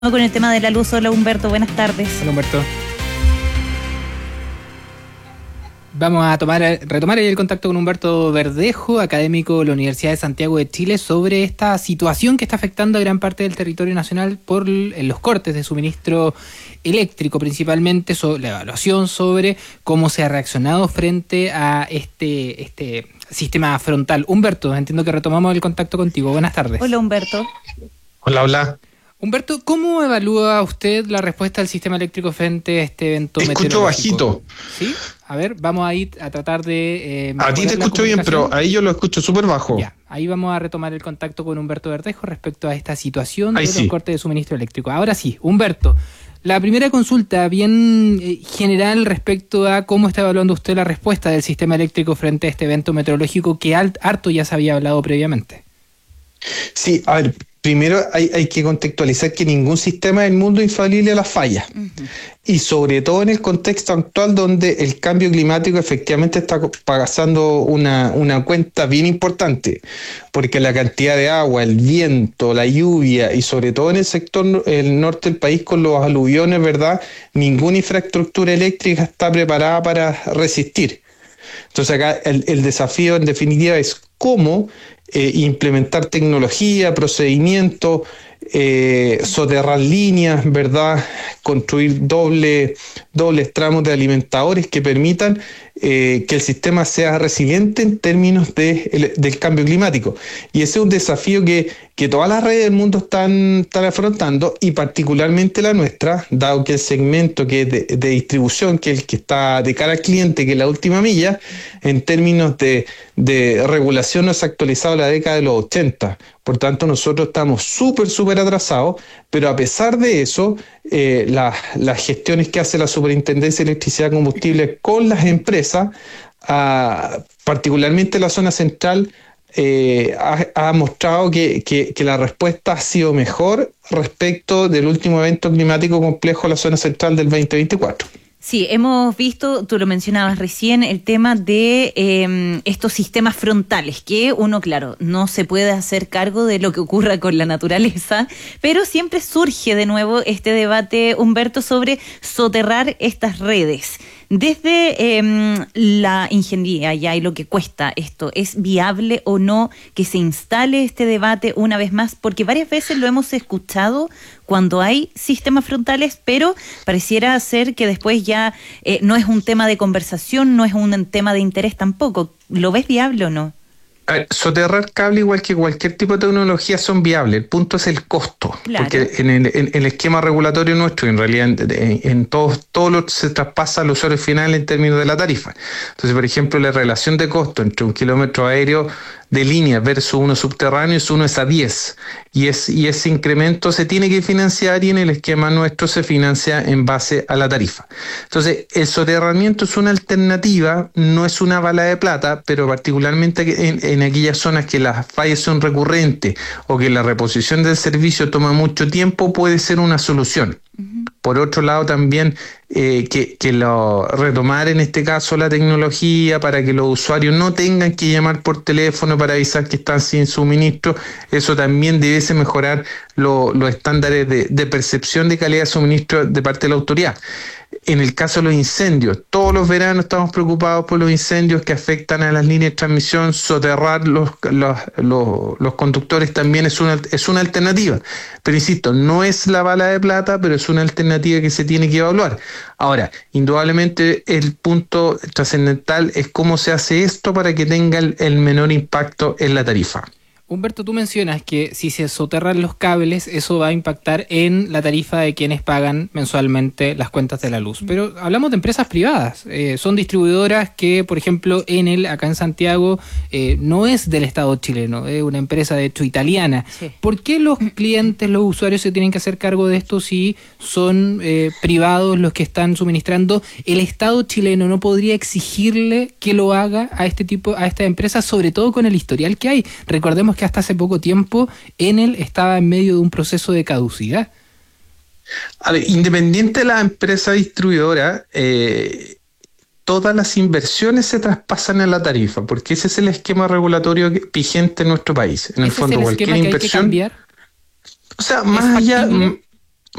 Con el tema de la luz. Hola Humberto, buenas tardes. Hola Humberto. Vamos a retomar el contacto con Humberto Verdejo, académico de la Universidad de Santiago de Chile, sobre esta situación que está afectando a gran parte del territorio nacional por los cortes de suministro eléctrico, principalmente sobre la evaluación sobre cómo se ha reaccionado frente a este sistema frontal. Humberto, entiendo que retomamos el contacto contigo. Buenas tardes. Hola Humberto. Hola. Humberto, ¿cómo evalúa usted la respuesta del sistema eléctrico frente a este evento meteorológico? Escucho bajito. ¿Sí? A ver, vamos a ir a tratar de... a ti te escucho bien, pero ahí yo lo escucho súper bajo. Ya, ahí vamos a retomar el contacto con Humberto Verdejo respecto a esta situación de los cortes de suministro eléctrico. Ahora sí, Humberto, la primera consulta bien general respecto a cómo está evaluando usted la respuesta del sistema eléctrico frente a este evento meteorológico que harto ya se había hablado previamente. Sí, a ver, primero hay que contextualizar que ningún sistema del mundo es infalible a las fallas. Y sobre todo en el contexto actual donde el cambio climático efectivamente está pasando una cuenta bien importante, porque la cantidad de agua, el viento, la lluvia y sobre todo en el sector el norte del país con los aluviones, ¿verdad? Ninguna infraestructura eléctrica está preparada para resistir. Entonces acá el desafío en definitiva es cómo implementar tecnología, procedimientos, soterrar líneas, ¿verdad? Construir dobles tramos de alimentadores que permitan que el sistema sea resiliente en términos del cambio climático. Y ese es un desafío que todas las redes del mundo están afrontando, y particularmente la nuestra, dado que el segmento que es de distribución, que es el que está de cara al cliente, que es la última milla, en términos de regulación no se ha actualizado la década de los 80. Por tanto, nosotros estamos súper atrasados, pero a pesar de eso, las gestiones que hace la Superintendencia de Electricidad y Combustibles con las empresas, particularmente la zona central, ha mostrado que la respuesta ha sido mejor respecto del último evento climático complejo en la zona central del 2024. Sí, hemos visto, tú lo mencionabas recién, el tema de estos sistemas frontales, que uno, claro, no se puede hacer cargo de lo que ocurra con la naturaleza, pero siempre surge de nuevo este debate, Humberto, sobre soterrar estas redes. Desde la ingeniería ya y lo que cuesta esto, ¿es viable o no que se instale este debate una vez más? Porque varias veces lo hemos escuchado cuando hay sistemas frontales, pero pareciera ser que después ya no es un tema de conversación, no es un tema de interés tampoco. ¿Lo ves viable o no? A ver, soterrar cable, igual que cualquier tipo de tecnología, son viables. El punto es el costo. Claro. Porque en el esquema regulatorio nuestro, en realidad en todo lo se traspasa al usuario final en términos de la tarifa. Entonces, por ejemplo, la relación de costo entre un kilómetro aéreo de línea versus uno subterráneo es 1:10. Y ese incremento se tiene que financiar, y en el esquema nuestro se financia en base a la tarifa. Entonces, el soterramiento es una alternativa, no es una bala de plata, pero particularmente en aquellas zonas que las fallas son recurrentes o que la reposición del servicio toma mucho tiempo, puede ser una solución. Por otro lado, también retomar en este caso la tecnología para que los usuarios no tengan que llamar por teléfono para avisar que están sin suministro. Eso también debiese mejorar los estándares de percepción de calidad de suministro de parte de la autoridad. En el caso de los incendios, todos los veranos estamos preocupados por los incendios que afectan a las líneas de transmisión. Soterrar los conductores también es una alternativa. Pero insisto, no es la bala de plata, pero es una alternativa que se tiene que evaluar. Ahora, indudablemente el punto trascendental es cómo se hace esto para que tenga el menor impacto en la tarifa. Humberto, tú mencionas que si se soterran los cables, eso va a impactar en la tarifa de quienes pagan mensualmente las cuentas de la luz. Pero hablamos de empresas privadas. Son distribuidoras que, por ejemplo, Enel, acá en Santiago, no es del Estado chileno, es una empresa, de hecho, italiana. Sí. ¿Por qué los clientes, los usuarios, se tienen que hacer cargo de esto si son privados los que están suministrando? ¿El Estado chileno no podría exigirle que lo haga a esta empresa, sobre todo con el historial que hay? Recordemos que hasta hace poco tiempo Enel estaba en medio de un proceso de caducidad. A ver, independiente de la empresa distribuidora, todas las inversiones se traspasan a la tarifa, porque ese es el esquema regulatorio vigente en nuestro país. En el fondo, cualquier inversión. ¿Hay que cambiar? O sea, más allá,